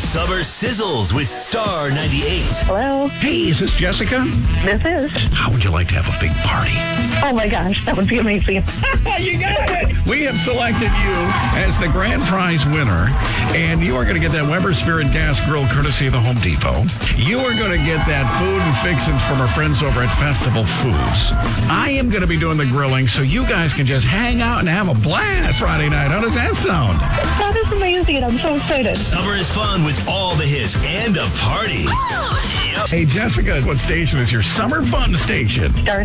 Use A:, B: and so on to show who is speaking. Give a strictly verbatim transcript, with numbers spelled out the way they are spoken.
A: Summer Sizzles with Star ninety-eight.
B: Hello,
C: Hey, is this Jessica?
B: this is.
C: How would you like to have a big party?
B: Oh my gosh, that would be amazing.
C: You got it! We have selected you as the grand prize winner, and you are going to get that Weber Spirit Gas Grill courtesy of the Home Depot. You are going to get that food and fixins from our friends over at Festival Foods. I am going to be doing the grilling, so you guys can just hang out and have a blast Friday night. How does that sound?
B: That is amazing. I'm so excited.
A: Summer is fun with all the hits and a party. Yep.
C: Hey, Jessica, what station is your summer fun station?
B: Star